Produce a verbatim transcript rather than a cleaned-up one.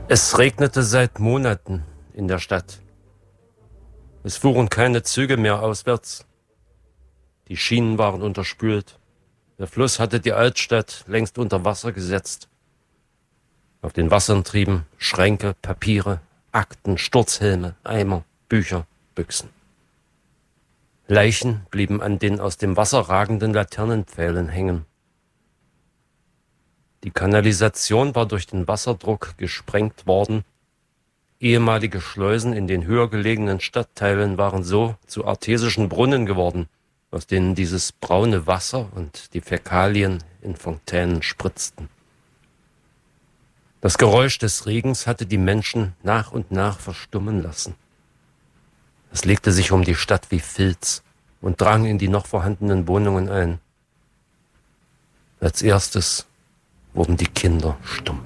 Es regnete seit Monaten in der Stadt. Es fuhren keine Züge mehr auswärts. Die Schienen waren unterspült. Der Fluss hatte die Altstadt längst unter Wasser gesetzt. Auf den Wassern trieben Schränke, Papiere, Akten, Sturzhelme, Eimer, Bücher, Büchsen. Leichen blieben an den aus dem Wasser ragenden Laternenpfählen hängen. Die Kanalisation war durch den Wasserdruck gesprengt worden. Ehemalige Schleusen in den höher gelegenen Stadtteilen waren so zu artesischen Brunnen geworden, aus denen dieses braune Wasser und die Fäkalien in Fontänen spritzten. Das Geräusch des Regens hatte die Menschen nach und nach verstummen lassen. Es legte sich um die Stadt wie Filz und drang in die noch vorhandenen Wohnungen ein. Als erstes wurden die Kinder stumm.